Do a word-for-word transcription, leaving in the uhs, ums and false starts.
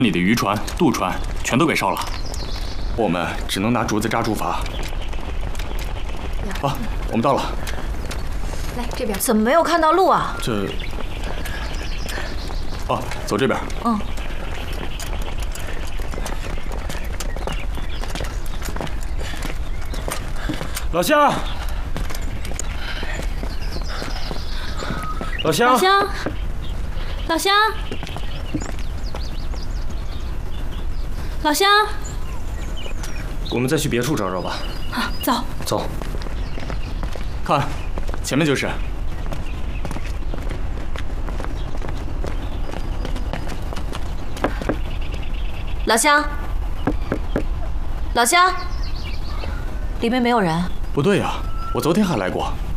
你的渔船、渡船全都给烧了，我们只能拿竹子扎竹筏。啊，我们到了。 来这边。怎么没有看到路啊？ 这……哦，走这边。 嗯。 老乡，老乡， 老乡，老乡。 老乡， 我们再去别处找找吧。 好，走走。 看，前面就是。 老乡，老乡，里面没有人。 不对呀，我昨天还来过。